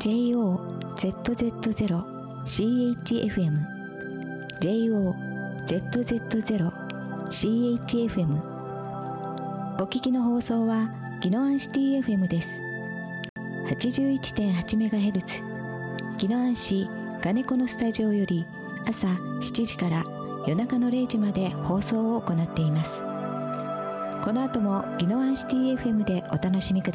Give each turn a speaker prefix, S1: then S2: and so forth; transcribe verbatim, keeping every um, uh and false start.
S1: ジェイオーゼットゼットゼロシーエイチエフエム ジェイオーゼットゼットゼロシーエイチエフエム お聞きの放送は宜野湾シティ エフエム です。 はちじゅういってんはちメガヘルツ 宜野湾市金子のスタジオより朝しちじから夜中のれいじまで放送を行っています。この後も宜野湾シティ エフエム でお楽しみください。